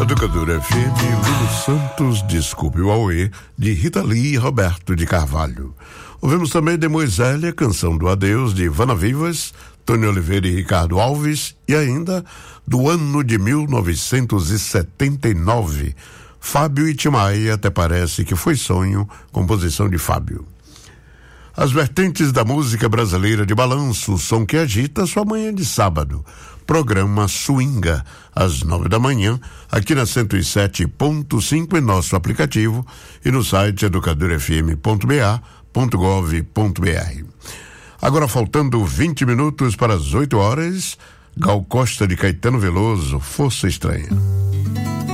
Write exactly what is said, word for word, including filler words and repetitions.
Educadora F M, Lulu Santos, Desculpe o Auê, de Rita Lee e Roberto de Carvalho. Ouvimos também de Moisélia, Canção do Adeus, de Ivana Vivas, Tony Oliveira e Ricardo Alves, e ainda do ano de mil novecentos e setenta e nove, Fábio e Timaia, Até Parece que Foi Sonho, composição de Fábio. As vertentes da música brasileira de balanço, o som que agita sua manhã de sábado. Programa Swinga, às nove da manhã, aqui na cento e sete ponto cinco em nosso aplicativo e no site educador f m ponto b a ponto gov ponto b r. Agora, faltando vinte minutos para as oito horas, Gal Costa de Caetano Veloso, Força Estranha.